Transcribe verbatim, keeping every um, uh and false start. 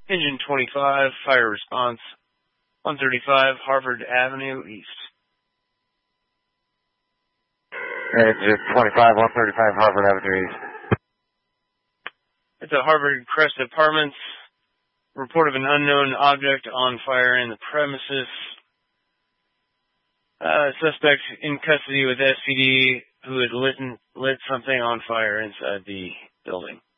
Engine twenty-five, fire response, one thirty-five Harvard Avenue East. Engine twenty-five, one thirty-five Harvard Avenue East. It's at Harvard Crest Apartments. Report of an unknown object on fire in the premises. Uh, suspect in custody with S P D who had lit, lit something on fire inside the building.